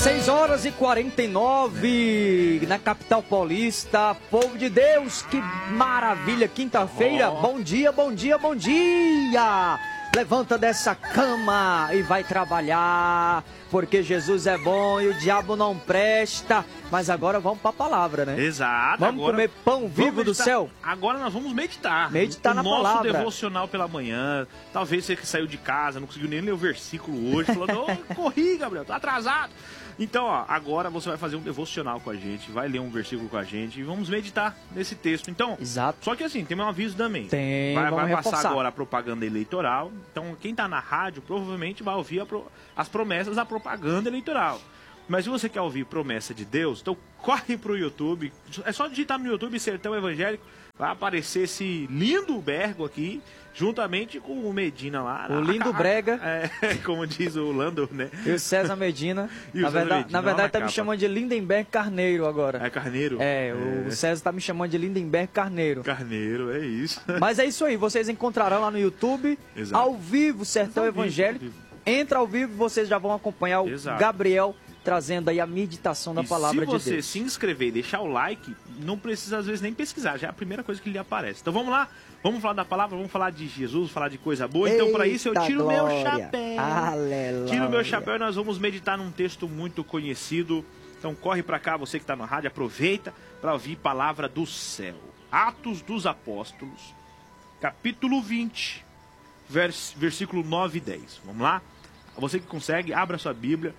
6h49 na capital paulista. Povo de Deus, que maravilha! Quinta-feira, bom dia, bom dia, bom dia! Levanta dessa cama e vai trabalhar, porque Jesus é bom e o diabo não presta. Mas agora vamos para a palavra, né? Exato. Vamos comer pão vivo do céu. Agora nós vamos meditar. Meditar na palavra. O nosso devocional pela manhã. Talvez você que saiu de casa, não conseguiu nem ler o versículo hoje, falou, corri, Gabriel, tô atrasado. Então, ó, agora você vai fazer um devocional com a gente, vai ler um versículo com a gente e vamos meditar nesse texto. Então, exato. Só que assim, tem um aviso também. Vamos vai passar agora a propaganda eleitoral. Então, quem tá na rádio provavelmente vai ouvir as promessas da propaganda eleitoral. Mas se você quer ouvir promessa de Deus, então corre pro YouTube. É só digitar no YouTube Sertão Evangélico. Vai aparecer esse lindo bergo aqui, juntamente com o Medina lá. O lindo brega. Como diz o Lando, né? E o César Medina. Na verdade tá me chamando de Lindenberg Carneiro agora. É Carneiro? O César tá me chamando de Lindenberg Carneiro. Carneiro, é isso. Mas é isso aí, vocês encontrarão lá no YouTube, exato, ao vivo, Sertão Evangélico. Entra ao vivo, vocês já vão acompanhar o Gabriel trazendo aí a meditação da palavra de Deus. Se você se inscrever e deixar o like, não precisa às vezes nem pesquisar, já é a primeira coisa que lhe aparece. Então vamos lá, vamos falar da palavra, vamos falar de Jesus, falar de coisa boa. Então para isso eu tiro o meu chapéu. Aleluia. Tiro o meu chapéu e nós vamos meditar num texto muito conhecido. Então corre para cá, você que está na rádio, aproveita para ouvir palavra do céu. Atos dos Apóstolos, capítulo 20, versículo 9 e 10. Vamos lá? Você que consegue, abra sua Bíblia.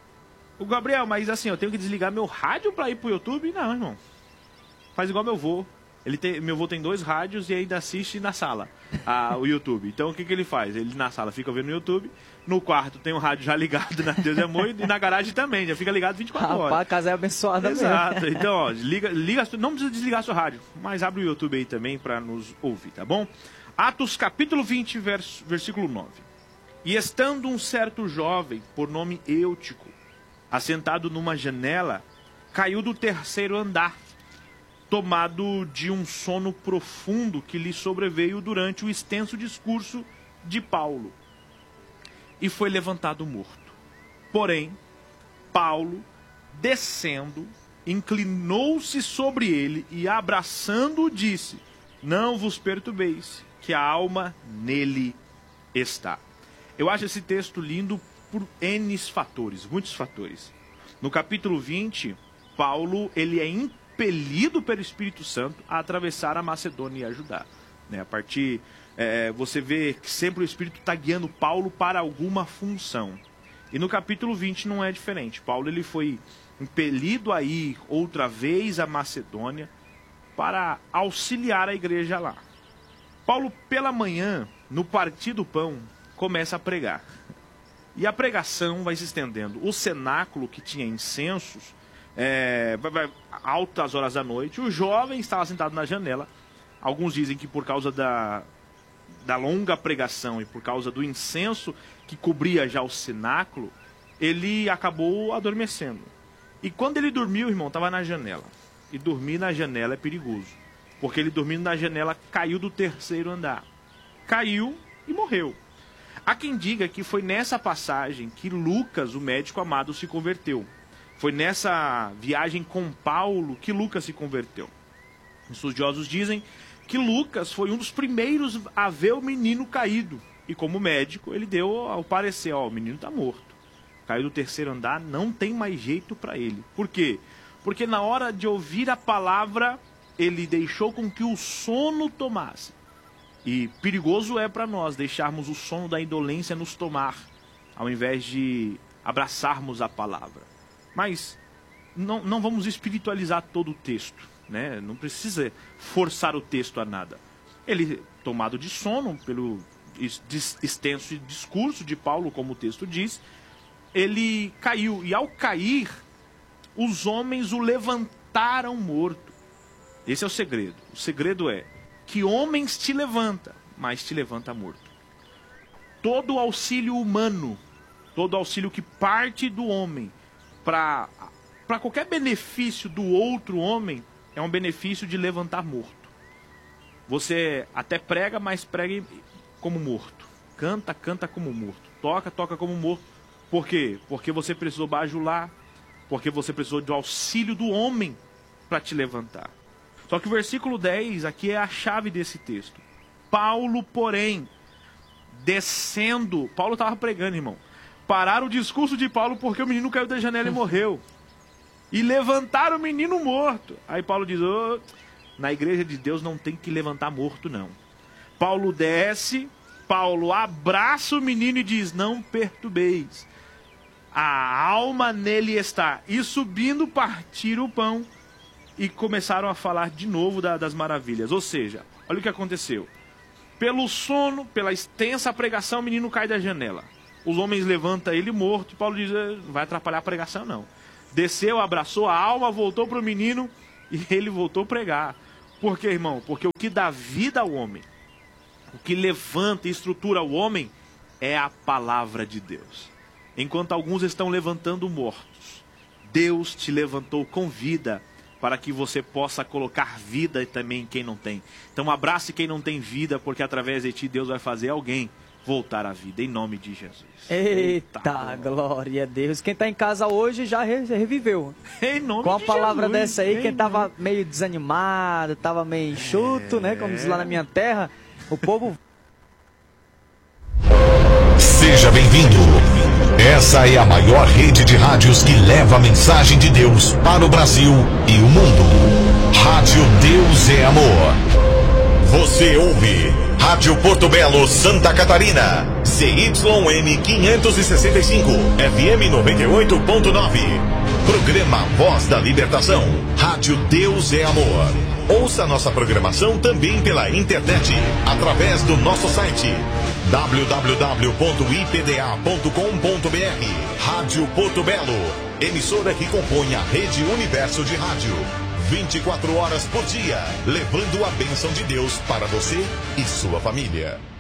O Gabriel, mas assim, eu tenho que desligar meu rádio para ir pro YouTube? Não, irmão. Faz igual meu avô. Meu avô tem 2 rádios e ainda assiste na sala o YouTube. Então o que ele faz? Ele na sala fica vendo no YouTube, no quarto tem um rádio já ligado na Deus é Amor e na garagem também, já fica ligado 24 horas. Rapaz, a casa é abençoada mesmo. Exato. Então, ó, não precisa desligar seu rádio, mas abre o YouTube aí também para nos ouvir, tá bom? Atos capítulo 20, versículo 9. E estando um certo jovem, por nome Eutico, assentado numa janela, caiu do 3º andar, tomado de um sono profundo que lhe sobreveio durante o extenso discurso de Paulo, e foi levantado morto. Porém, Paulo, descendo, inclinou-se sobre ele e, abraçando-o, disse: não vos perturbeis, que a alma nele está. Eu acho esse texto lindo por N fatores, muitos fatores. No capítulo 20, Paulo ele é impelido pelo Espírito Santo a atravessar a Macedônia e ajudar. Né? A partir, você vê que sempre o Espírito está guiando Paulo para alguma função. E no capítulo 20 não é diferente. Paulo ele foi impelido a ir outra vez à Macedônia para auxiliar a igreja lá. Paulo, pela manhã, no partir do pão, começa a pregar. E a pregação vai se estendendo. O cenáculo, que tinha incensos, vai altas horas da noite. O jovem estava sentado na janela. Alguns dizem que por causa da longa pregação e por causa do incenso que cobria já o cenáculo, ele acabou adormecendo. E quando ele dormiu, irmão, estava na janela. E dormir na janela é perigoso. Porque ele dormindo na janela caiu do 3º andar. Caiu e morreu. Há quem diga que foi nessa passagem que Lucas, o médico amado, se converteu. Foi nessa viagem com Paulo que Lucas se converteu. Os estudiosos dizem que Lucas foi um dos primeiros a ver o menino caído. E como médico, ele deu ao parecer, o menino está morto. Caiu do 3º andar, não tem mais jeito para ele. Por quê? Porque na hora de ouvir a palavra, ele deixou com que o sono tomasse. E perigoso é para nós deixarmos o sono da indolência nos tomar, ao invés de abraçarmos a palavra. Mas não vamos espiritualizar todo o texto, né? Não precisa forçar o texto a nada. Ele, tomado de sono pelo extenso discurso de Paulo, como o texto diz, ele caiu. E ao cair, os homens o levantaram morto. Esse é o segredo. O segredo é que homens te levanta, mas te levanta morto. Todo auxílio humano, todo auxílio que parte do homem para qualquer benefício do outro homem, é um benefício de levantar morto. Você até prega, mas prega como morto. Canta como morto. Toca como morto. Por quê? Porque você precisou bajular, porque você precisou do auxílio do homem para te levantar. Só que o versículo 10 aqui é a chave desse texto. Paulo, porém, descendo... Paulo estava pregando, irmão. Pararam o discurso de Paulo porque o menino caiu da janela e morreu. E levantaram o menino morto. Aí Paulo diz, na igreja de Deus não tem que levantar morto, não. Paulo desce, Paulo abraça o menino e diz, não perturbeis. A alma nele está. E subindo, partiram o pão e começaram a falar de novo das maravilhas. Ou seja, olha o que aconteceu. Pelo sono, pela extensa pregação, o menino cai da janela. Os homens levantam ele morto. E Paulo diz, não vai atrapalhar a pregação, não. Desceu, abraçou a alma, voltou para o menino e ele voltou a pregar. Por quê, irmão? Porque o que dá vida ao homem, o que levanta e estrutura o homem, é a palavra de Deus. Enquanto alguns estão levantando mortos, Deus te levantou com vida para que você possa colocar vida também em quem não tem. Então abrace quem não tem vida, porque através de ti Deus vai fazer alguém voltar à vida, em nome de Jesus. Eita, glória a Deus. Quem está em casa hoje já reviveu. Em nome com a de palavra Jesus, dessa aí, quem estava meio desanimado, estava meio enxuto, né? Como diz lá na minha terra, o povo... Seja bem-vindo. Essa é a maior rede de rádios que leva a mensagem de Deus para o Brasil e o mundo. Rádio Deus é Amor. Você ouve Rádio Porto Belo, Santa Catarina. CYM 565, FM 98.9. Programa Voz da Libertação. Rádio Deus é Amor. Ouça nossa programação também pela internet, através do nosso site www.ipda.com.br. Rádio Porto Belo, emissora que compõe a Rede Universo de Rádio. 24 horas por dia, levando a bênção de Deus para você e sua família.